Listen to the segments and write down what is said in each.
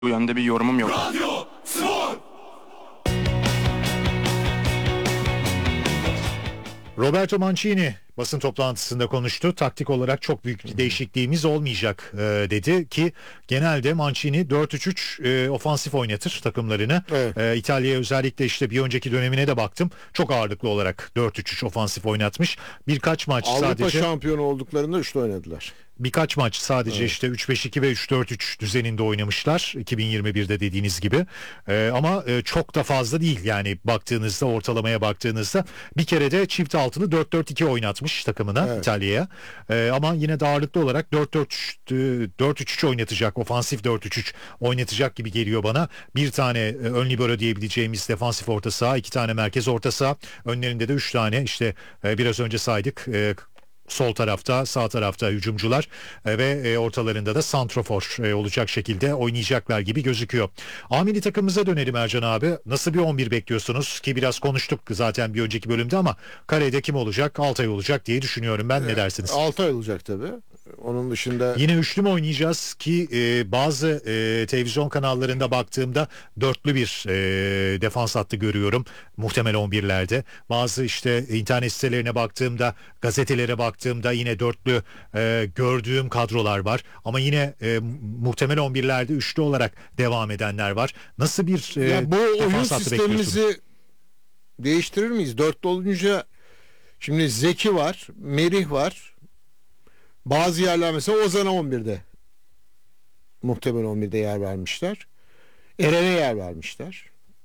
Bu yönde bir yorumum yok. Radyo Spor. Roberto Mancini basın toplantısında konuştu. Taktik olarak çok büyük bir değişikliğimiz olmayacak dedi ki genelde Mancini 4-3-3 ofansif oynatır takımlarını. Evet. İtalya'ya özellikle işte bir önceki dönemine de baktım. Çok ağırlıklı olarak 4-3-3 ofansif oynatmış. Birkaç maç Avrupa sadece şampiyonu olduklarında üçlü oynadılar. birkaç maç sadece Evet. işte 3-5-2 ve 3-4-3 düzeninde oynamışlar 2021'de dediğiniz gibi. Ama çok da fazla değil yani baktığınızda, ortalamaya baktığınızda. Bir kere de çift altılı 4-4-2 oynatmış takımına, Evet. İtalya'ya. Ama yine de ağırlıklı olarak 4-4-3 oynatacak, ofansif 4-3-3 oynatacak gibi geliyor bana. Bir tane ön libero diyebileceğimiz defansif orta saha, iki tane merkez orta saha, önlerinde de 3 tane işte biraz önce saydık, sol tarafta, sağ tarafta hücumcular ve ortalarında da santrofor olacak şekilde oynayacaklar gibi gözüküyor. A milli takımımıza dönelim Ercan abi. Nasıl bir 11 bekliyorsunuz ki biraz konuştuk zaten bir önceki bölümde ama kalede kim olacak? Altay olacak diye düşünüyorum ben. Ne dersiniz? 6 ay olacak tabii. Onun dışında Yine üçlü mü oynayacağız ki bazı televizyon kanallarında baktığımda dörtlü bir defans hattı görüyorum muhtemel 11'lerde. Bazı işte internet sitelerine baktığımda, gazetelere baktığımda yine dörtlü gördüğüm kadrolar var. Ama yine muhtemel 11'lerde üçlü olarak devam edenler var. Nasıl bir ya bu oyun defans hattı bekliyorsunuz? sistemimizi değiştirir miyiz? Dörtlü olunca şimdi Zeki var, Merih var. Bazı yerler mesela Ozan'a 11'de muhtemel 11'de yer vermişler. Eren'e yer vermişler.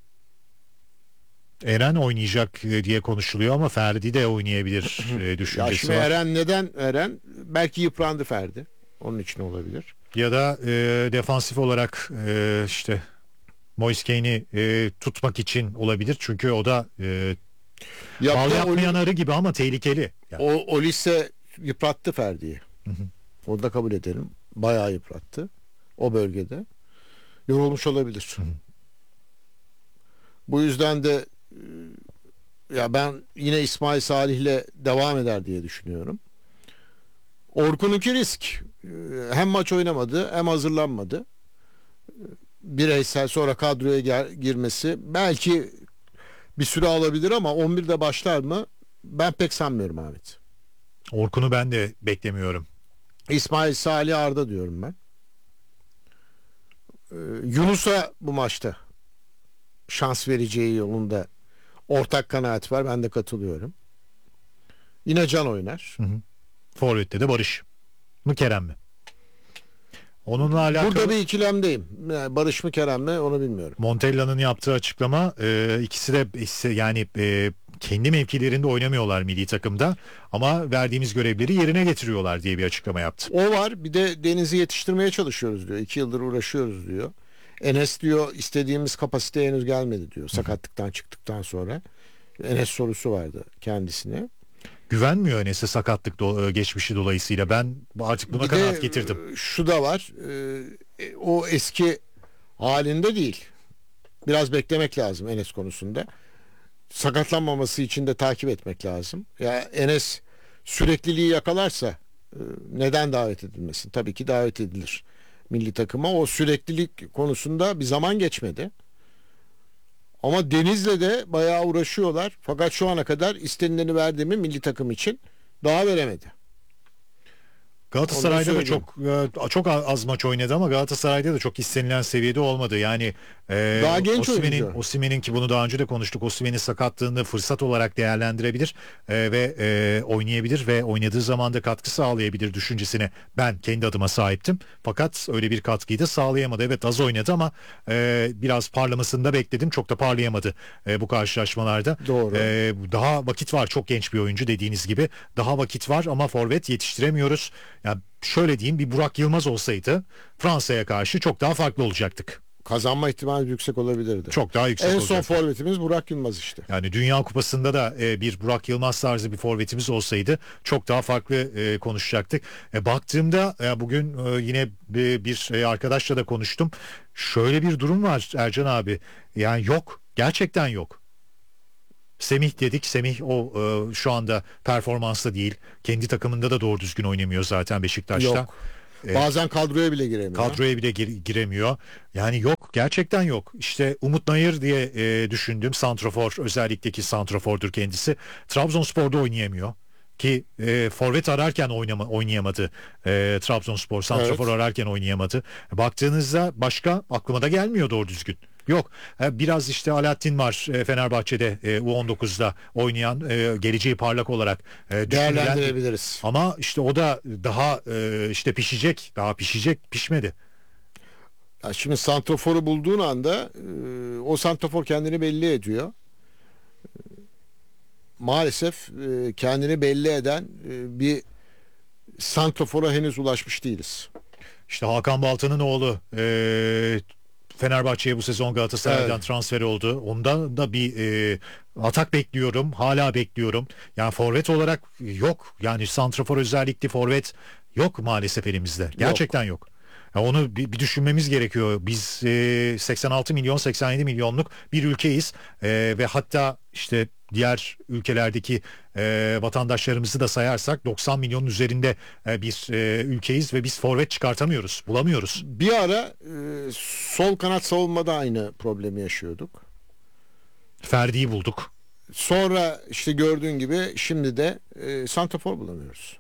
Eren oynayacak diye konuşuluyor ama Ferdi de oynayabilir Ya düşüncesi şimdi var. Eren neden Eren? Belki yıprandı Ferdi. Onun için olabilir. Ya da defansif olarak işte Moise Kean'i tutmak için olabilir. Çünkü o da bal Yaptı, yapmayan arı gibi ama tehlikeli. Yani. o lise yıprattı Ferdi'yi. Onu da kabul edelim. Bayağı yıprattı. O bölgede. Yorulmuş olabilir. Bu yüzden de ya ben yine İsmail Salih'le devam eder diye düşünüyorum. Orkun'unki risk. Hem maç oynamadı hem hazırlanmadı. Bireysel sonra kadroya girmesi belki bir süre alabilir ama 11'de başlar mı? Ben pek sanmıyorum Ahmet. Orkun'u ben de beklemiyorum. İsmail Salih Arda diyorum ben. Yunus'a bu maçta şans vereceği yolunda ortak kanaat var. Ben de katılıyorum. Yine Can oynar. Forvet'te de Barış mı Kerem mi? Onunla alakalı Burada bir ikilemdeyim. Yani Barış mı Kerem mi onu bilmiyorum. Montella'nın yaptığı açıklama ikisi de yani kendi mevkilerinde oynamıyorlar milli takımda ama verdiğimiz görevleri yerine getiriyorlar diye bir açıklama yaptı. O var. Bir de Deniz'i yetiştirmeye çalışıyoruz diyor. 2 yıldır uğraşıyoruz diyor. Enes diyor istediğimiz kapasiteye henüz gelmedi diyor. Sakatlıktan çıktıktan sonra. Enes sorusu vardı kendisine. Güvenmiyor Enes'e sakatlık geçmişi dolayısıyla. Ben artık buna Bir kanaat de getirdim. şu da var. O eski halinde değil. Biraz beklemek lazım Enes konusunda. Sakatlanmaması için de takip etmek lazım. Ya Enes sürekliliği yakalarsa neden davet edilmesin? Tabii ki davet edilir milli takıma. O süreklilik konusunda bir zaman geçmedi. Ama Deniz'le de bayağı uğraşıyorlar. Fakat şu ana kadar istenileni verdi mi milli takım için daha veremedi. Galatasaray'da da söyleyeyim. çok az maç oynadı ama Galatasaray'da da çok istenilen seviyede olmadı. Yani Daha genç oyuncu. Osimhen'in ki bunu daha önce de konuştuk. Osimhen'in sakatlığını fırsat olarak değerlendirebilir ve oynayabilir ve oynadığı zaman da katkı sağlayabilir düşüncesine ben kendi adıma sahiptim. Fakat öyle bir katkıyı da sağlayamadı. Evet az oynadı ama biraz parlamasını da bekledim. Çok da parlayamadı bu karşılaşmalarda. Doğru. Daha vakit var. Çok genç bir oyuncu dediğiniz gibi. Daha vakit var ama forvet yetiştiremiyoruz. Ya şöyle diyeyim, bir Burak Yılmaz olsaydı Fransa'ya karşı çok daha farklı olacaktık. Kazanma ihtimali yüksek olabilirdi. Çok daha yüksek En son olacaktı. forvetimiz Burak Yılmaz işte. Yani Dünya Kupası'nda da bir Burak Yılmaz tarzı bir forvetimiz olsaydı çok daha farklı konuşacaktık. Baktığımda bugün yine bir arkadaşla da konuştum. Şöyle bir durum var Ercan abi. Yani yok. Gerçekten yok. Semih dedik. Semih şu anda performansla değil. Kendi takımında da doğru düzgün oynamıyor zaten Beşiktaş'ta. Yok. Bazen kadroya bile giremiyor. Kadroya bile giremiyor. Yani yok, gerçekten yok. İşte Umut Nayır diye düşündüğüm santrafor, özellikle ki santrafordur kendisi. Trabzonspor'da oynayamıyor. Ki forvet ararken oynayamadı. Trabzonspor santrafor Evet. ararken oynayamadı. Baktığınızda başka aklıma da gelmiyor doğru düzgün. Yok. Biraz işte Alaaddin var, Fenerbahçe'de U19'da oynayan, geleceği parlak olarak düşünülen. Değerlendirebiliriz. Ama işte o da daha işte pişecek. Daha pişecek, pişmedi. Ya şimdi santraforu bulduğun anda o santrafor kendini belli ediyor. Maalesef kendini belli eden bir santrafora henüz ulaşmış değiliz. İşte Hakan Baltan'ın oğlu Fenerbahçe'ye bu sezon Galatasaray'dan Evet. transfer oldu. Ondan da bir atak bekliyorum. Hala bekliyorum. Yani forvet olarak yok. Yani santrafor, özellikle forvet yok maalesef elimizde. Gerçekten Yok. yok. Ya onu bir düşünmemiz gerekiyor. Biz 86 milyon, 87 milyonluk bir ülkeyiz. Ve hatta işte diğer ülkelerdeki vatandaşlarımızı da sayarsak 90 milyonun üzerinde bir ülkeyiz ve biz forvet çıkartamıyoruz, bulamıyoruz. Bir ara sol kanat savunmada aynı problemi yaşıyorduk. Ferdi'yi bulduk. Sonra işte gördüğün gibi şimdi de santrafor bulamıyoruz.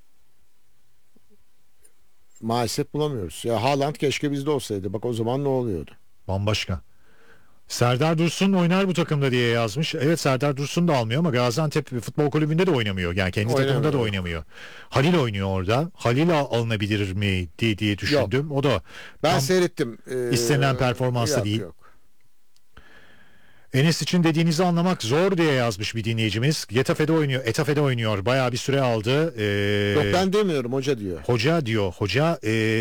Maalesef bulamıyoruz. Ya Haaland keşke bizde olsaydı. Bak o zaman ne oluyordu? Bambaşka. Serdar Dursun oynar bu takımda diye yazmış. Evet, Serdar Dursun da almıyor ama Gaziantep Futbol Kulübü'nde de oynamıyor. Yani kendi takımında da Oynamıyor. oynamıyor. Halil oynuyor orada. Halil alınabilir mi diye Yok. düşündüm. O da Ben tam seyrettim. istenilen performansı Yok değil. yok. Enes için dediğinizi anlamak zor diye yazmış bir dinleyicimiz. Getafe'de oynuyor. Etafe'de oynuyor. Bayağı bir süre aldı. Yok ben demiyorum hoca diyor. Hoca diyor. Hoca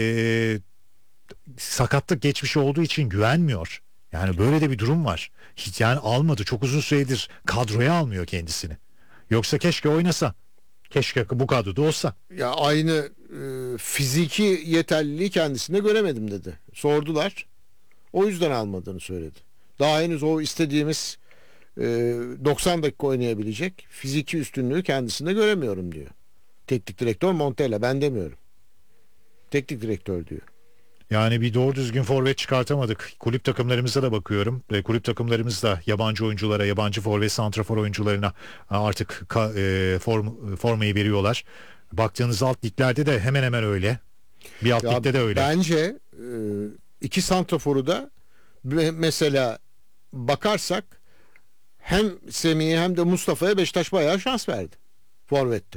sakatlık geçmiş olduğu için güvenmiyor. Yani böyle de bir durum var. Hiç yani almadı. Çok uzun süredir kadroya almıyor kendisini. Yoksa keşke oynasa. Keşke bu kadroda olsa. Ya aynı fiziki yeterliliği kendisinde göremedim dedi. Sordular. O yüzden almadığını söyledi. Daha henüz o istediğimiz 90 dakika oynayabilecek fiziki üstünlüğü kendisinde göremiyorum diyor. Teknik direktör Montella, ben demiyorum. Teknik direktör diyor. Yani bir doğru düzgün forvet çıkartamadık. Kulüp takımlarımıza da bakıyorum. Kulüp takımlarımız da yabancı oyunculara, yabancı forvet santrafor oyuncularına artık formayı veriyorlar. Baktığınız alt liglerde de hemen hemen öyle. Bir alt Ya ligde de öyle. bence iki santraforu da mesela bakarsak hem Semih'e hem de Mustafa'ya Beşiktaş bayağı şans verdi. Forvet'te.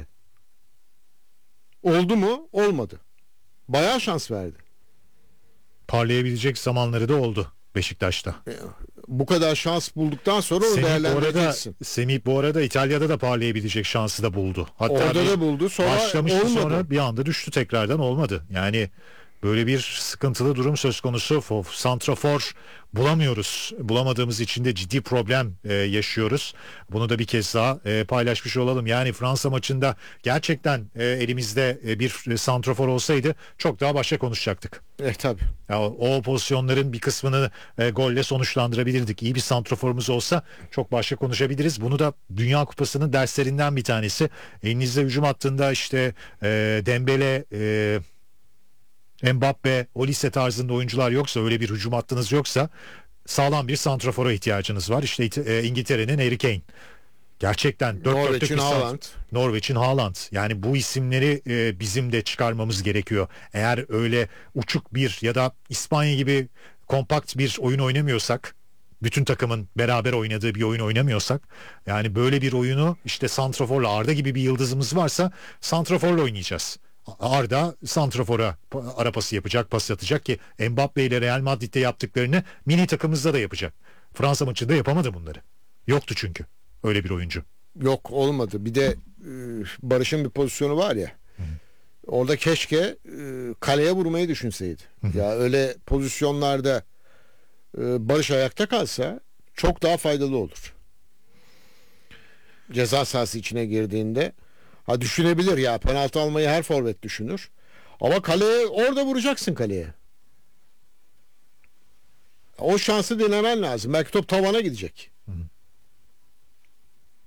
Oldu mu? Olmadı. Bayağı şans verdi. Parlayabilecek zamanları da oldu Beşiktaş'ta. Bu kadar şans bulduktan sonra onu Semih bu arada, değerlendireceksin. İtalya'da da parlayabilecek şansı da buldu. Hatta Orada bir da buldu. Sonra başlamıştı, olmadı. sonra bir anda düştü, tekrardan olmadı. Yani böyle bir sıkıntılı durum söz konusu. Santrafor bulamıyoruz. Bulamadığımız için de ciddi problem yaşıyoruz. Bunu da bir kez daha paylaşmış olalım. Yani Fransa maçında gerçekten elimizde bir santrafor olsaydı çok daha başka konuşacaktık. Tabii. Ya, o pozisyonların bir kısmını golle sonuçlandırabilirdik. İyi bir santraforumuz olsa çok başka konuşabiliriz. Bunu da Dünya Kupası'nın derslerinden bir tanesi. Elinizde hücum hattında işte Dembele, Mbappe, Olise tarzında oyuncular yoksa, öyle bir hücum hattınız yoksa sağlam bir santrafora ihtiyacınız var. İşte İngiltere'nin Harry Kane. Gerçekten dört dörtlük Norveç'in bir Haaland. Norveç'in Haaland. Yani bu isimleri bizim de çıkarmamız gerekiyor. Eğer öyle uçuk bir ya da İspanya gibi kompakt bir oyun oynamıyorsak, bütün takımın beraber oynadığı bir oyun oynamıyorsak, yani böyle bir oyunu işte santraforla, Arda gibi bir yıldızımız varsa santraforla oynayacağız. Arda santrafora ara pası yapacak, pas atacak ki Mbappe ile Real Madrid'de yaptıklarını milli takımımızda da yapacak. Fransa maçında yapamadı bunları. Yoktu çünkü öyle bir oyuncu. Yok olmadı. Bir de Barış'ın bir pozisyonu var ya. Orada keşke kaleye vurmayı düşünseydi. Ya öyle pozisyonlarda Barış ayakta kalsa çok daha faydalı olur. Ceza sahası içine girdiğinde düşünebilir ya, penaltı almayı her forvet düşünür. Ama kaleye, orada vuracaksın kaleye. O şansı denemen lazım. Belki top tavana gidecek.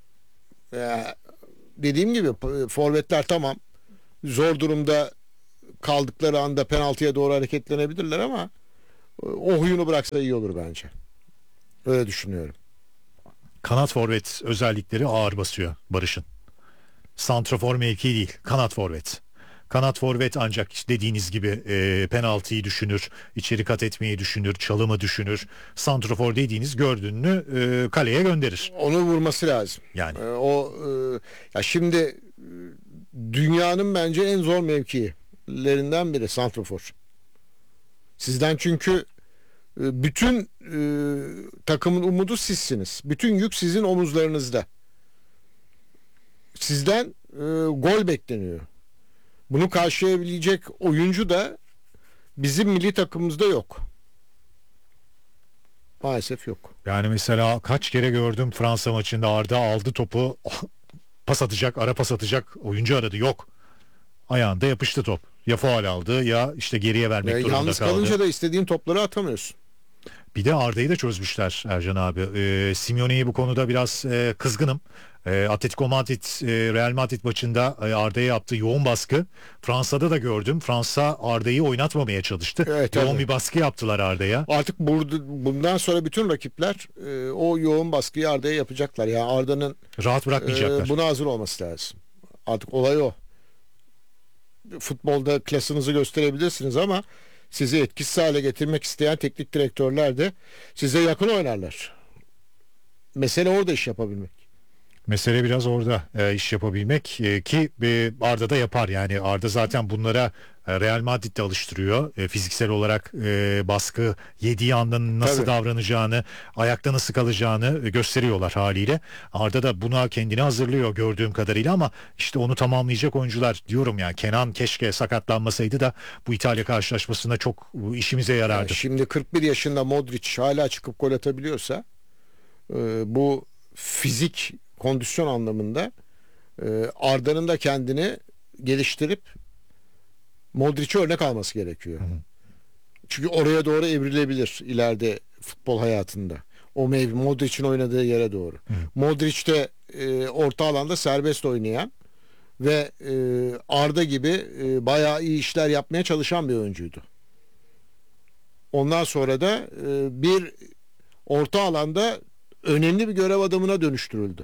Ya, dediğim gibi forvetler tamam. Zor durumda kaldıkları anda penaltıya doğru hareketlenebilirler ama o huyunu bıraksa iyi olur bence. Öyle düşünüyorum. Kanat forvet özellikleri ağır basıyor Barış'ın. Santrafor mevkii değil, kanat forvet. Kanat forvet ancak işte dediğiniz gibi penaltıyı düşünür, içeri kat etmeyi düşünür, çalımı düşünür. Santrafor dediğiniz gördüğünü kaleye gönderir. Onu vurması lazım. Yani Ya şimdi dünyanın bence en zor mevkilerinden biri santrafor. Sizden çünkü bütün takımın umudu sizsiniz. Bütün yük sizin omuzlarınızda. Sizden gol bekleniyor. Bunu karşılayabilecek oyuncu da bizim milli takımımızda yok. Maalesef yok. yani mesela kaç kere gördüm Fransa maçında Arda aldı topu pas atacak, ara pas atacak oyuncu aradı, yok. Ayağında yapıştı top. Ya faul aldı ya işte geriye vermek durumunda Yalnız kaldı. kalınca da istediğin topları atamıyorsun. Bir de Arda'yı da çözmüşler Ercan abi. Simeone'yi bu konuda biraz kızgınım. Atletico Madrid, Real Madrid maçında Arda'ya yaptığı yoğun baskı. Fransa'da da gördüm. Fransa Arda'yı oynatmamaya çalıştı. Evet, yoğun tabii. bir baskı yaptılar Arda'ya. Artık bundan sonra bütün rakipler o yoğun baskıyı Arda'ya yapacaklar. Yani Arda'nın Rahat bırakmayacaklar. buna hazır olması lazım. Artık olay o. Futbolda klasınızı gösterebilirsiniz ama sizi etkisiz hale getirmek isteyen teknik direktörler de size yakın oynarlar. Mesele orada iş yapabilmek. Mesele biraz orada iş yapabilmek ki Arda da yapar. Yani Arda zaten bunlara Real Madrid'de alıştırıyor. Fiziksel olarak baskı yediği anda nasıl Tabii. davranacağını, ayakta nasıl kalacağını gösteriyorlar haliyle. Arda da buna kendini hazırlıyor gördüğüm kadarıyla ama işte onu tamamlayacak oyuncular diyorum ya. Kenan keşke sakatlanmasaydı da bu İtalya karşılaşmasında çok işimize Yani yarardı. şimdi 41 yaşında Modric hala çıkıp gol atabiliyorsa bu fizik kondisyon anlamında Arda'nın da kendini geliştirip Modric'e örnek alması gerekiyor. Çünkü oraya doğru evrilebilir ileride futbol hayatında. O Modric'in oynadığı yere doğru. Modric de orta alanda serbest oynayan ve Arda gibi bayağı iyi işler yapmaya çalışan bir oyuncuydu. Ondan sonra da bir orta alanda önemli bir görev adamına dönüştürüldü.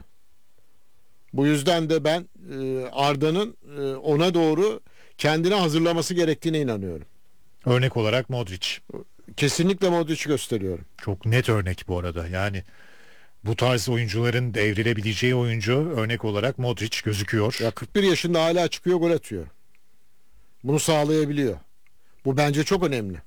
Bu yüzden de ben Arda'nın ona doğru kendini hazırlaması gerektiğine inanıyorum. Örnek olarak Modric. Kesinlikle Modric'i gösteriyorum. Çok net örnek bu arada. Yani bu tarz oyuncuların devrilebileceği oyuncu örnek olarak Modric gözüküyor. Ya 41 yaşında hala çıkıyor gol atıyor. Bunu sağlayabiliyor. Bu bence çok önemli.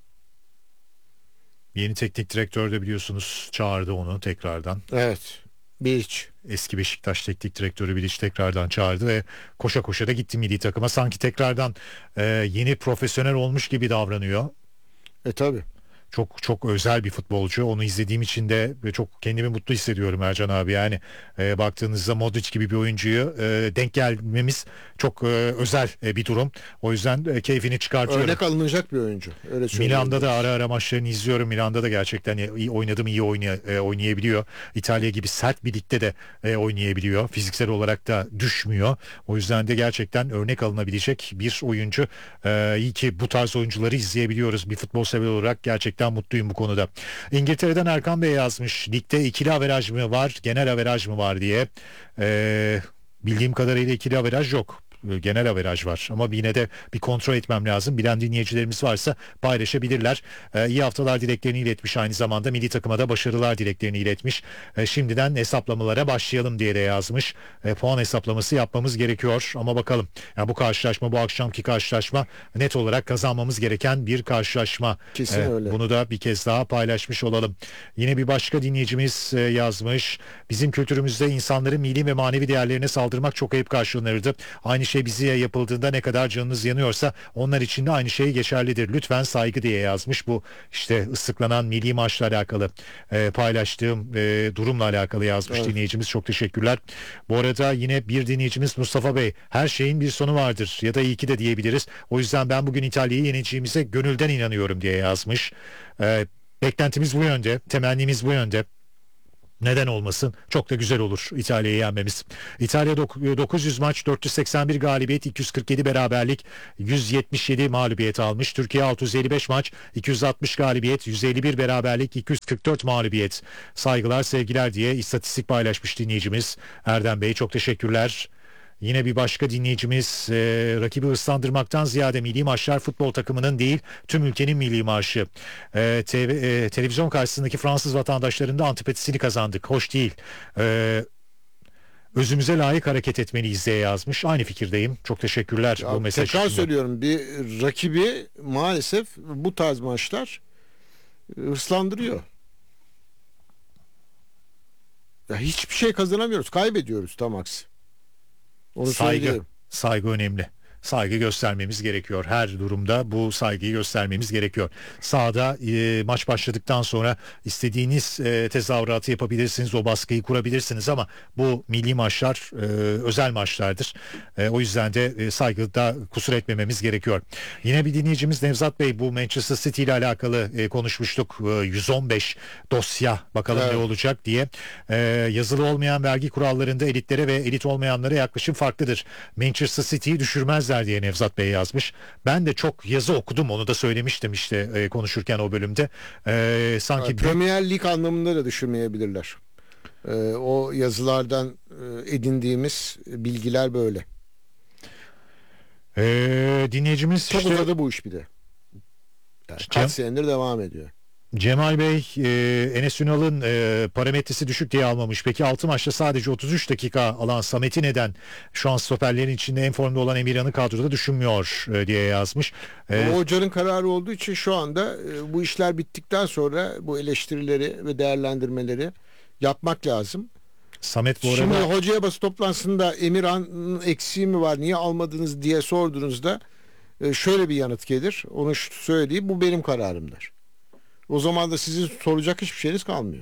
Yeni teknik direktör de biliyorsunuz çağırdı onu tekrardan. Evet. Bilic. Eski Beşiktaş teknik direktörü Bilic tekrardan çağırdı ve koşa koşa da gitti milli takıma. Sanki tekrardan yeni profesyonel olmuş gibi davranıyor. Tabi. Çok çok özel bir futbolcu. Onu izlediğim için de çok kendimi mutlu hissediyorum Ercan abi. Yani baktığınızda Modric gibi bir oyuncuyu denk gelmemiz çok özel bir durum. O yüzden keyfini çıkartıyorum. Örnek alınacak bir oyuncu. Öyle söyleyeyim. Milan'da da ara ara maçlarını izliyorum. Milan'da da gerçekten iyi oynadım, iyi oynayabiliyor. İtalya gibi sert bir ligde de oynayabiliyor. Fiziksel olarak da düşmüyor. O yüzden de gerçekten örnek alınabilecek bir oyuncu. İyi ki bu tarz oyuncuları izleyebiliyoruz. Bir futbol sever olarak gerçekten mutluyum bu konuda. İngiltere'den Erkan Bey yazmış. Ligde ikili averaj mı var, genel averaj mı var diye. Bildiğim kadarıyla ikili averaj yok. Genel averaj var ama yine de bir kontrol etmem lazım. Bilen dinleyicilerimiz varsa paylaşabilirler. İyi haftalar dileklerini iletmiş, aynı zamanda milli takıma da başarılar dileklerini iletmiş. Şimdiden hesaplamalara başlayalım diye de yazmış. Puan hesaplaması yapmamız gerekiyor ama bakalım. Yani bu karşılaşma, bu akşamki karşılaşma net olarak kazanmamız gereken bir karşılaşma. Kesin öyle. Bunu da bir kez daha paylaşmış olalım. Yine bir başka dinleyicimiz yazmış. Bizim kültürümüzde insanların milli ve manevi değerlerine saldırmak çok ayıp karşılanırdı. Aynı şey bize yapıldığında ne kadar canınız yanıyorsa onlar için de aynı şey geçerlidir. Lütfen saygı diye yazmış. Bu işte ıslıklanan milli marşla alakalı paylaştığım durumla alakalı yazmış dinleyicimiz. Çok teşekkürler. Bu arada yine bir dinleyicimiz Mustafa Bey, her şeyin bir sonu vardır ya da iyi ki de diyebiliriz. O yüzden ben bugün İtalya'yı yeneceğimize gönülden inanıyorum diye yazmış. Beklentimiz bu yönde, temennimiz bu yönde. Neden olmasın? Çok da güzel olur İtalya'yı yenmemiz. İtalya 900 maç, 481 galibiyet, 247 beraberlik, 177 mağlubiyet almış. Türkiye 655 maç, 260 galibiyet, 151 beraberlik, 244 mağlubiyet. Saygılar, sevgiler diye istatistik paylaşmış dinleyicimiz Erdem Bey. Çok teşekkürler. Yine bir başka dinleyicimiz rakibi ıslandırmaktan ziyade milli maçlar futbol takımının değil tüm ülkenin milli marşı. Televizyon karşısındaki Fransız vatandaşların da antipatisini kazandık. Hoş değil. Özümüze layık hareket etmeliyiz diye yazmış. Aynı fikirdeyim. Çok teşekkürler Ya bu mesaj tekrar için. söylüyorum, bir rakibi maalesef bu tarz maçlar hırslandırıyor. Ya hiçbir şey kazanamıyoruz. Kaybediyoruz tam aksi. Onu Saygı, söyleyeyim. saygı önemli. Saygı göstermemiz gerekiyor. Her durumda bu saygıyı göstermemiz gerekiyor. Sahada maç başladıktan sonra istediğiniz tezahüratı yapabilirsiniz, o baskıyı kurabilirsiniz ama bu milli maçlar özel maçlardır. O yüzden de saygıda kusur etmememiz gerekiyor. Yine bir dinleyicimiz Nevzat Bey, bu Manchester City ile alakalı konuşmuştuk. 115 dosya, bakalım Evet. ne olacak diye. Yazılı olmayan vergi kurallarında elitlere ve elit olmayanlara yaklaşım farklıdır. Manchester City'yi düşürmezler diye Nevzat Bey yazmış. Ben de çok yazı okudum, onu da söylemiştim işte konuşurken o bölümde. Sanki Premier Lig anlamında da düşürmeyebilirler. O yazılardan edindiğimiz bilgiler böyle. dinleyicimiz Çok işte uzadı bu iş bir de. Yani kaç senedir devam ediyor. Cemal Bey, Enes Ünal'ın parametresi düşük diye almamış. Peki 6 maçta sadece 33 dakika alan Samet'i neden şu an stoperlerin içinde en formda olan Emirhan'ı kadroda düşünmüyor diye yazmış. Ama hocanın kararı olduğu için şu anda bu işler bittikten sonra bu eleştirileri ve değerlendirmeleri yapmak lazım. Samet bu Şimdi arada hocaya basın toplantısında Emirhan'ın eksiği mi var, niye almadınız diye sorduğunuzda şöyle bir yanıt gelir. Onu söyleyeyim, bu benim kararımdır. O zaman da sizin soracak hiçbir şeyiniz kalmıyor.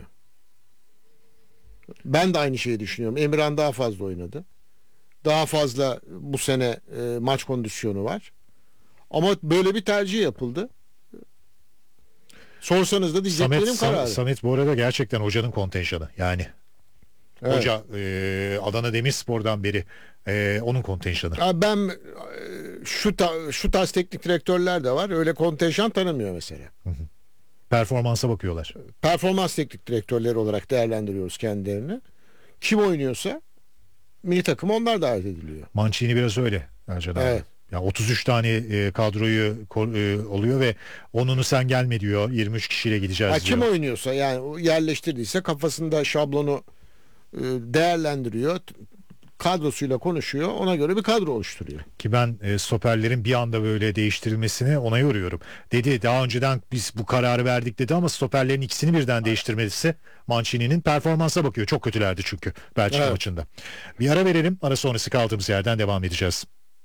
Ben de aynı şeyi düşünüyorum. Emirhan daha fazla oynadı. Daha fazla bu sene maç kondisyonu var. Ama böyle bir tercih yapıldı. Sorsanız da diyecek benim kararım. Samet bu arada gerçekten hocanın kontenjanı. Yani Evet. hoca Adana Demirspor'dan beri onun kontenjanı. Ya ben şu tarz teknik direktörler de var. Öyle kontenjan tanımıyor mesela. Performansa bakıyorlar. Performans teknik direktörleri olarak değerlendiriyoruz kendilerini. Kim oynuyorsa milli takım onlar davet ediliyor. Mancini biraz öyle Ercan abi. Evet. Ya 33 tane kadroyu oluyor ve onunu sen gelme diyor. 23 kişiyle gideceğiz Ha, diyor. kim oynuyorsa yani o yerleştirdiyse kafasında şablonu değerlendiriyor. Kadrosuyla konuşuyor. Ona göre bir kadro oluşturuyor. Ki ben stoperlerin bir anda böyle değiştirilmesine ona yoruyorum. Dedi daha önceden biz bu kararı verdik dedi ama stoperlerin ikisini birden değiştirmesi Mancini'nin performansa bakıyor. Çok kötülerdi çünkü Belçika Evet. maçında. Bir ara verelim. Ara sonrası kaldığımız yerden devam edeceğiz.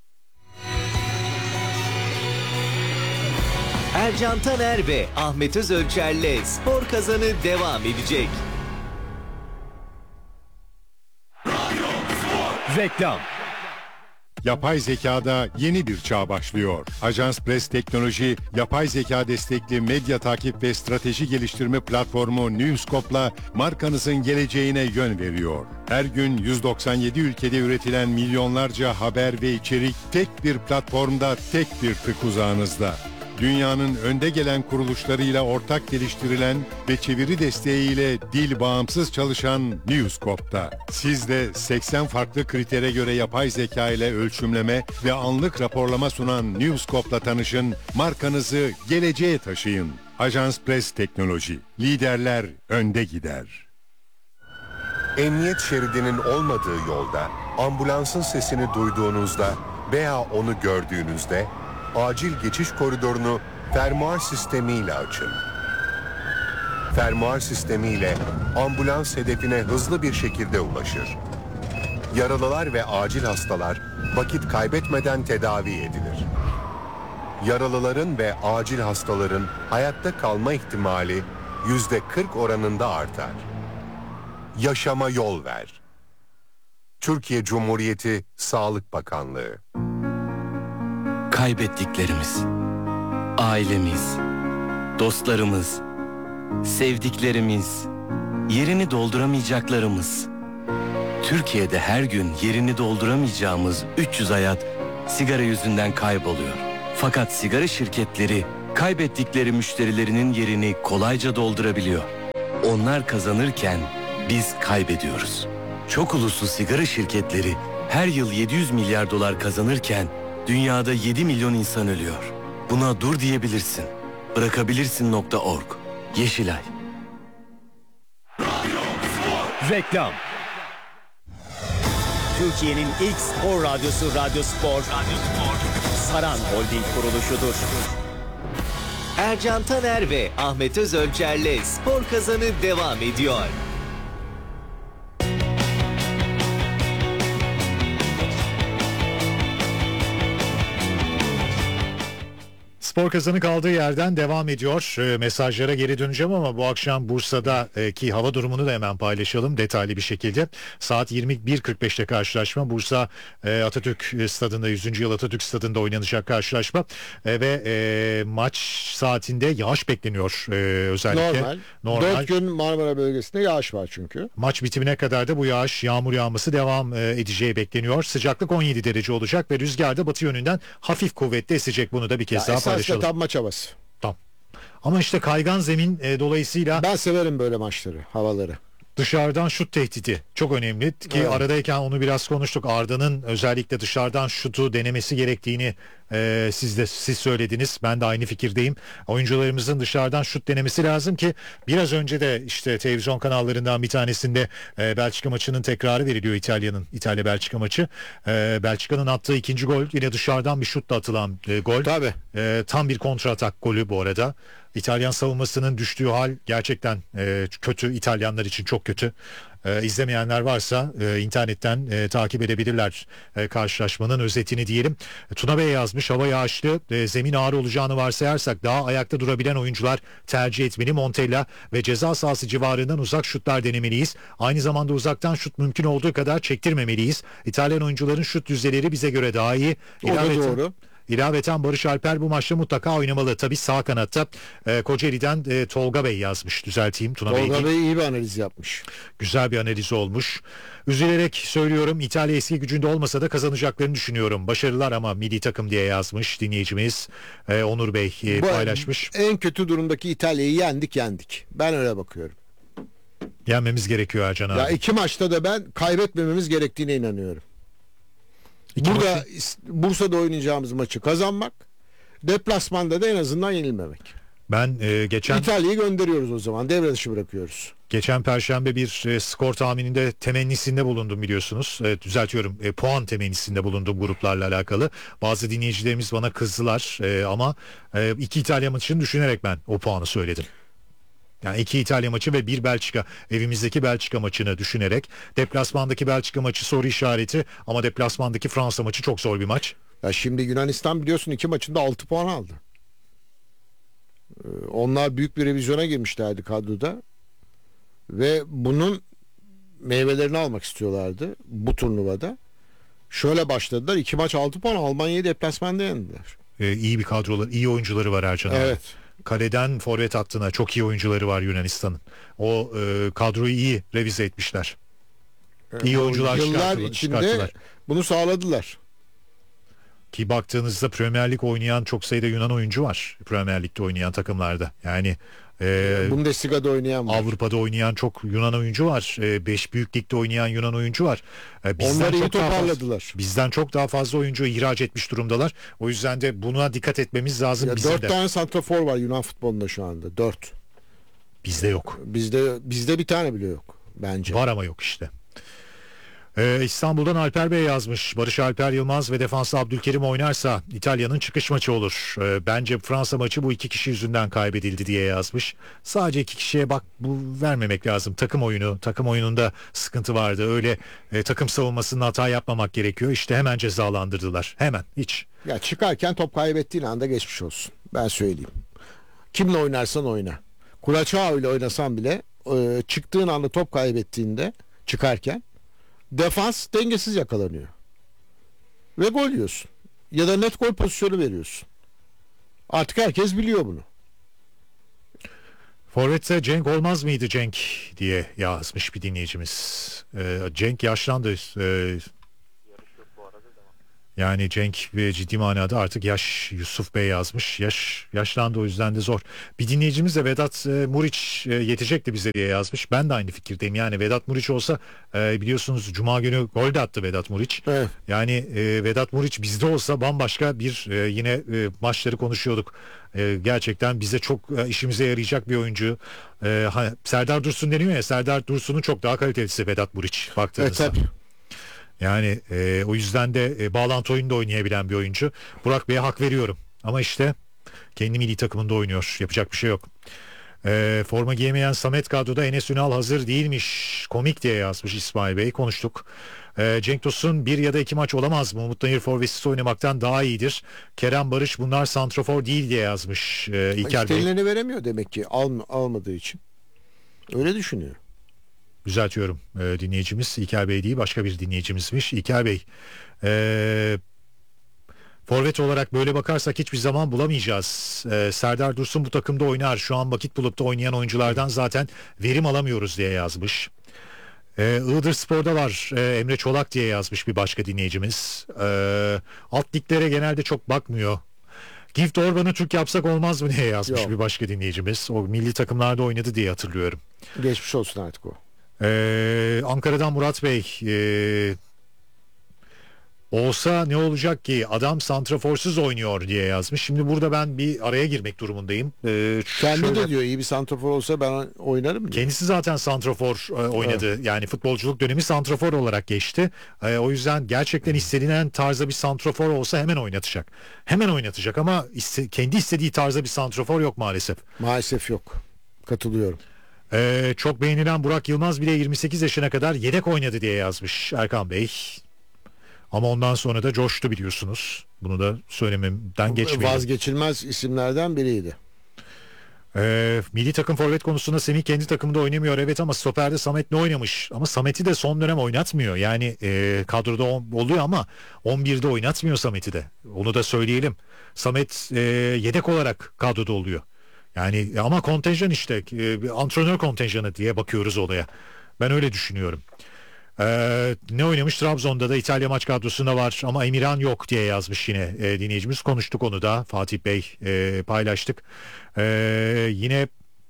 Ercan Taner ve Ahmet Özölçer'le Spor Kazanı devam edecek. Reklam. Yapay zekada yeni bir çağ başlıyor. Ajans Press Teknoloji, yapay zeka destekli medya takip ve strateji geliştirme platformu Newscope'la markanızın geleceğine yön veriyor. Her gün 197 ülkede üretilen milyonlarca haber ve içerik tek bir platformda, tek bir tık uzağınızda. Dünyanın önde gelen kuruluşlarıyla ortak geliştirilen ve çeviri desteğiyle dil bağımsız çalışan Newscope'da. Siz de 80 farklı kritere göre yapay zeka ile ölçümleme ve anlık raporlama sunan Newscope'la tanışın, markanızı geleceğe taşıyın. Ajans Press Teknoloji, liderler önde gider. Emniyet şeridinin olmadığı yolda, ambulansın sesini duyduğunuzda veya onu gördüğünüzde acil geçiş koridorunu fermuar sistemiyle açın. Fermuar sistemiyle ambulans hedefine hızlı bir şekilde ulaşır. Yaralılar ve acil hastalar vakit kaybetmeden tedavi edilir. Yaralıların ve acil hastaların hayatta kalma ihtimali %40 oranında artar. Yaşama yol ver. Türkiye Cumhuriyeti Sağlık Bakanlığı. Kaybettiklerimiz, ailemiz, dostlarımız, sevdiklerimiz, yerini dolduramayacaklarımız. Türkiye'de her gün yerini dolduramayacağımız 300 hayat sigara yüzünden kayboluyor. Fakat sigara şirketleri kaybettikleri müşterilerinin yerini kolayca doldurabiliyor. Onlar kazanırken biz kaybediyoruz. Çok uluslu sigara şirketleri her yıl 700 milyar dolar kazanırken dünyada 7 milyon insan ölüyor. Buna dur diyebilirsin. Bırakabilirsin.org. Yeşilay. Reklam. Türkiye'nin ilk spor radyosu Radyo Spor. Saran Holding kuruluşudur. Ercan Taner ve Ahmet Özölçer'le Spor Kazanı devam ediyor. Spor Kazanı kaldığı yerden devam ediyor. Mesajlara geri döneceğim ama bu akşam Bursa'daki hava durumunu da hemen paylaşalım detaylı bir şekilde. Saat 21.45'te karşılaşma. Bursa Atatürk Stadında 100. yıl Atatürk Stadında oynanacak karşılaşma. Ve maç saatinde yağış bekleniyor özellikle. Normal. 4 gün Marmara bölgesinde yağış var çünkü. Maç bitimine kadar da bu yağmur yağması devam edeceği bekleniyor. Sıcaklık 17 derece olacak ve rüzgar da batı yönünden hafif kuvvetli esecek. Bunu da bir kez daha paylaşalım. Tam maç havası. Tamam. Ama işte kaygan zemin dolayısıyla ben severim böyle maçları, havaları. Dışarıdan şut tehdidi çok önemli ki evet. Aradayken onu biraz konuştuk. Arda'nın özellikle dışarıdan şutu denemesi gerektiğini siz söylediniz. Ben de aynı fikirdeyim. Oyuncularımızın dışarıdan şut denemesi lazım ki biraz önce de işte televizyon kanallarından bir tanesinde Belçika maçının tekrarı veriliyor, İtalya Belçika maçı. Belçika'nın attığı ikinci gol yine dışarıdan bir şutla atılan gol. Tabii. Tam bir kontra atak golü bu arada. İtalyan savunmasının düştüğü hal gerçekten kötü. İtalyanlar için çok kötü. İzlemeyenler varsa internetten takip edebilirler karşılaşmanın özetini diyelim. Tuna Bey yazmış, hava yağışlı, zemin ağır olacağını varsayarsak daha ayakta durabilen oyuncular tercih etmeli. Montella ve ceza sahası civarından uzak şutlar denemeliyiz. Aynı zamanda uzaktan şut mümkün olduğu kadar çektirmemeliyiz. İtalyan oyuncuların şut yüzdeleri bize göre daha iyi. O da doğru. İlaveten Barış Alper bu maçta mutlaka oynamalı. Tabii sağ kanatta Kocaeli'den Tolga Bey yazmış. Düzelteyim. Tuna Tolga Bey iyi bir analiz yapmış. Güzel bir analiz olmuş. Üzülerek söylüyorum, İtalya eski gücünde olmasa da kazanacaklarını düşünüyorum. Başarılar ama milli takım diye yazmış dinleyicimiz. Onur Bey paylaşmış. En kötü durumdaki İtalya'yı yendik. Ben öyle bakıyorum. Yenmemiz gerekiyor Ercan abi. Ya 2 maçta da ben kaybetmememiz gerektiğine inanıyorum. Bursa'da oynayacağımız maçı kazanmak, deplasmanda da en azından yenilmemek. Ben İtalya'yı gönderiyoruz o zaman, devre dışı bırakıyoruz. Geçen Perşembe bir skor tahmininde temennisinde bulundum biliyorsunuz. Düzeltiyorum, puan temennisinde bulundum gruplarla alakalı. Bazı dinleyicilerimiz bana kızdılar ama 2 İtalya maçını düşünerek ben o puanı söyledim. Yani 2 İtalya maçı ve 1 Belçika, evimizdeki Belçika maçını düşünerek. Deplasmandaki Belçika maçı soru işareti ama deplasmandaki Fransa maçı çok zor bir maç. Ya şimdi Yunanistan biliyorsun 2 maçında 6 puan aldı. Onlar büyük bir revizyona girmişlerdi kadroda. Ve bunun meyvelerini almak istiyorlardı bu turnuvada. Şöyle başladılar. 2 maç 6 puan, Almanya'yı deplasmanda yendiler. İyi bir kadroları, iyi oyuncuları var Ercan abi. Evet. Kaleden forvet hattına çok iyi oyuncuları var Yunanistan'ın. O kadroyu iyi revize etmişler. İyi oyuncular yıllar içinde çıkarttılar. bunu sağladılar. Ki baktığınızda Premier Lig oynayan çok sayıda Yunan oyuncu var. Premier Lig'de oynayan takımlarda. Yani Bundesliga'da oynayan var. Avrupa'da oynayan çok Yunan oyuncu var. 5 büyük ligde oynayan Yunan oyuncu var. Onları iyi toparladılar. Bizden çok daha fazla oyuncu ihraç etmiş durumdalar. O yüzden de buna dikkat etmemiz lazım. Ya bizim 4 de. tane santrafor var Yunan futbolunda şu anda. 4. Bizde yok. Bizde bir tane bile yok bence. Var ama yok işte. İstanbul'dan Alper Bey yazmış. Barış Alper Yılmaz ve defansı Abdülkerim oynarsa İtalya'nın çıkış maçı olur. Bence Fransa maçı bu 2 kişi yüzünden kaybedildi diye yazmış. Sadece 2 kişiye bu vermemek lazım. Takım oyununda sıkıntı vardı. Öyle takım savunmasında hata yapmamak gerekiyor. İşte hemen cezalandırdılar. Hemen hiç. Ya çıkarken top kaybettiğin anda geçmiş olsun. Ben söyleyeyim. Kimle oynarsan oyna. Kuraçao ile oynasan bile çıktığın anda top kaybettiğinde çıkarken defans dengesiz yakalanıyor. Ve gol yiyorsun. Ya da net gol pozisyonu veriyorsun. Artık herkes biliyor bunu. Forvet'te Cenk olmaz mıydı Cenk diye yazmış bir dinleyicimiz. Cenk yaşlandı. Yani Cenk ve ciddi manada artık yaş, Yusuf Bey yazmış. Yaşlandı, o yüzden de zor. Bir dinleyicimiz de Vedat Muriç yetecekti bize diye yazmış. Ben de aynı fikirdeyim. Yani Vedat Muriç olsa biliyorsunuz Cuma günü gol de attı Vedat Muriç. Evet. Yani Vedat Muriç bizde olsa bambaşka bir yine maçları konuşuyorduk. Gerçekten bize çok işimize yarayacak bir oyuncu. Serdar Dursun deniyor ya, Serdar Dursun'un çok daha kalitelisi Vedat Muriç Evet, baktığınızda. tabii. Yani o yüzden de bağlantı oyunu da oynayabilen bir oyuncu. Burak Bey'e hak veriyorum. Ama işte kendi milli takımında oynuyor. Yapacak bir şey yok. Forma giyemeyen Samet kadroda, Enes Ünal hazır değilmiş. Komik diye yazmış İsmail Bey. Konuştuk. Cenk Tosun bir ya da iki maç olamaz mı? Umut Nayır forvetsiz oynamaktan daha iyidir. Kerem Barış bunlar santrafor değil diye yazmış İlker Bey. İstenilerini veremiyor demek ki almadığı için. Öyle düşünüyor. Düzeltiyorum, dinleyicimiz İlker Bey değil, başka bir dinleyicimizmiş. İlker Bey, forvet olarak böyle bakarsak hiçbir zaman bulamayacağız. Serdar Dursun bu takımda oynar. Şu an vakit bulup da oynayan oyunculardan zaten verim alamıyoruz diye yazmış. Iğdır Spor'da var Emre Çolak diye yazmış bir başka dinleyicimiz. Alt liglere genelde çok bakmıyor. Gift Orban'ı Türk yapsak olmaz mı diye yazmış Yok. bir başka dinleyicimiz. O milli takımlarda oynadı diye hatırlıyorum. Geçmiş olsun artık o. Ankara'dan Murat Bey, olsa ne olacak ki, adam santraforsuz oynuyor diye yazmış. Şimdi burada ben bir araya girmek durumundayım. Kendi Şöyle- de diyor iyi bir santrafor olsa ben oynarım diyor. Kendisi zaten santrafor oynadı. Yani futbolculuk dönemi santrafor olarak geçti. O yüzden gerçekten istenilen tarzda bir santrafor olsa hemen oynatacak. Hemen oynatacak ama kendi istediği tarzda bir santrafor yok maalesef. Maalesef yok. Katılıyorum. Çok beğenilen Burak Yılmaz bile 28 yaşına kadar yedek oynadı diye yazmış Erkan Bey. Ama ondan sonra da coştu biliyorsunuz. Bunu da söylememden geçmeyelim. Vazgeçilmez isimlerden biriydi. Milli takım forvet konusunda Semih kendi takımında oynamıyor evet, ama stoperde Samet ne oynamış? Ama Samet'i de son dönem oynatmıyor. Yani kadroda oluyor ama 11'de oynatmıyor Samet'i de. Onu da söyleyelim. Samet yedek olarak kadroda oluyor. Yani ama kontenjan işte antrenör kontenjanı diye bakıyoruz olaya. Ben öyle düşünüyorum. Ne oynamış? Trabzon'da da İtalya maç kadrosunda var ama Emirhan yok diye yazmış yine dinleyicimiz. Konuştuk onu da, Fatih Bey paylaştık. Yine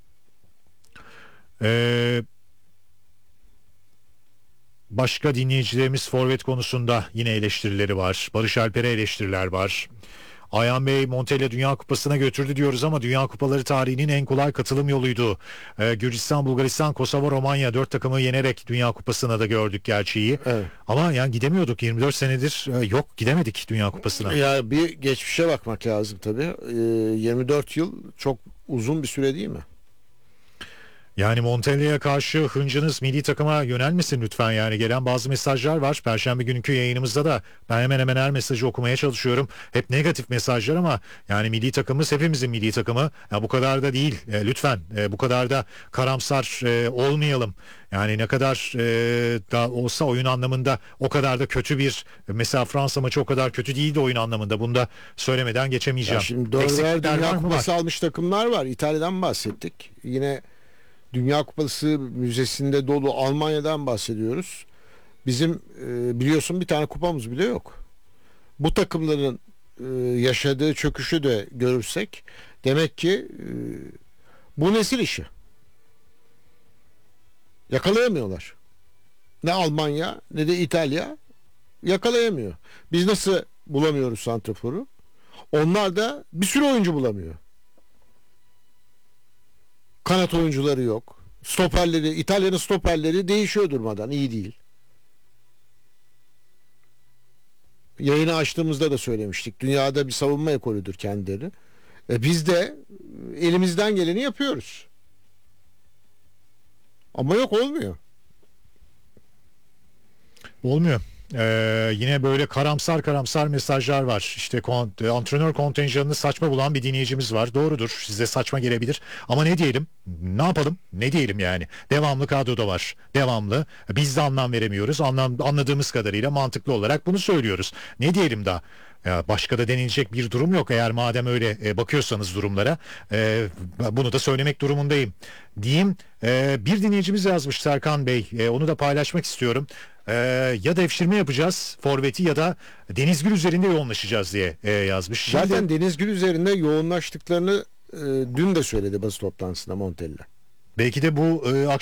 başka dinleyicilerimiz forvet konusunda yine eleştirileri var. Barış Alper'e eleştiriler var. Ayhan Bey Montella Dünya Kupası'na götürdü diyoruz ama Dünya Kupaları tarihinin en kolay katılım yoluydu. Gürcistan, Bulgaristan, Kosova, Romanya 4 takımı yenerek Dünya Kupası'na da gördük gerçeği. Evet. Ama yani gidemiyorduk, 24 senedir yok, gidemedik Dünya Kupası'na. Ya bir geçmişe bakmak lazım tabii. 24 yıl çok uzun bir süre değil mi? Yani Montella'ya karşı hıncınız milli takıma yönelmesin lütfen. Yani gelen bazı mesajlar var. Perşembe günkü yayınımızda da ben hemen hemen her mesajı okumaya çalışıyorum. Hep negatif mesajlar ama yani milli takımımız hepimizin milli takımı. Ya bu kadar da değil. Lütfen bu kadar da karamsar olmayalım. Yani ne kadar da olsa oyun anlamında o kadar da kötü bir, mesela Fransa maçı o kadar kötü değildi oyun anlamında. Bunu da söylemeden geçemeyeceğim. Ya şimdi 4'er Eksiklikler Dünya var mı? Kupası Var. almış takımlar var. İtalya'dan bahsettik. Yine Dünya Kupası müzesinde dolu Almanya'dan bahsediyoruz. Bizim biliyorsun bir tane kupamız bile yok. Bu takımların yaşadığı çöküşü de görürsek demek ki bu nesil işi. Yakalayamıyorlar. Ne Almanya ne de İtalya yakalayamıyor. Biz nasıl bulamıyoruz santraforu? Onlar da bir sürü oyuncu bulamıyor. Kanat oyuncuları yok. Stoperleri, İtalya'nın stoperleri değişiyor durmadan. İyi değil. Yayını açtığımızda da söylemiştik. Dünyada bir savunma ekolüdür kendileri. Biz de elimizden geleni yapıyoruz. Ama yok, olmuyor. Olmuyor. Yine böyle karamsar mesajlar var. İşte antrenör kontenjanını saçma bulan bir dinleyicimiz var. Doğrudur. Size saçma gelebilir. Ama ne diyelim? Ne yapalım? Ne diyelim yani? Devamlı kadroda var. Devamlı. Biz de anlam veremiyoruz. Anladığımız kadarıyla mantıklı olarak bunu söylüyoruz. Ne diyelim daha? Ya başka da denilecek bir durum yok. Eğer madem öyle bakıyorsanız durumlara, bunu da söylemek durumundayım diyeyim. Bir dinleyicimiz yazmış, Serkan Bey. Onu da paylaşmak istiyorum. Ya devşirme yapacağız forveti ya da Denizgül üzerinde yoğunlaşacağız diye yazmış. Şimdi, Zaten Denizgül üzerinde yoğunlaştıklarını dün de söyledi basın toplantısında Montella. belki de bu